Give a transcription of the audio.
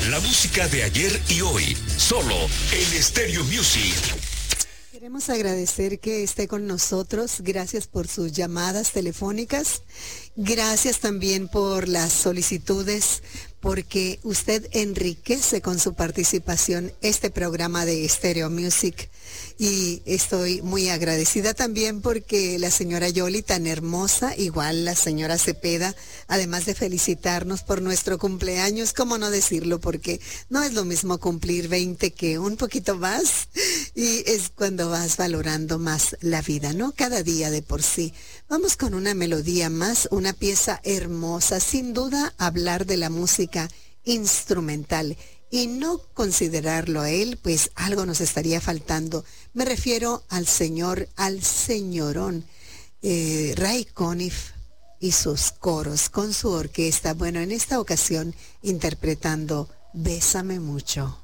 La música de ayer y hoy, solo en Stereo Music. Queremos agradecer que esté con nosotros. Gracias por sus llamadas telefónicas. Gracias también por las solicitudes, porque usted enriquece con su participación este programa de Stereo Music. Y estoy muy agradecida también porque la señora Yoli, tan hermosa, igual la señora Cepeda, además de felicitarnos por nuestro cumpleaños, ¿cómo no decirlo? Porque no es lo mismo cumplir 20 que un poquito más, y es cuando vas valorando más la vida, ¿no? Cada día de por sí. Vamos con una melodía más, una pieza hermosa, sin duda hablar de la música instrumental y no considerarlo a él, pues algo nos estaría faltando. Me refiero al señorón Ray Conniff y sus coros con su orquesta. Bueno, en esta ocasión interpretando Bésame Mucho.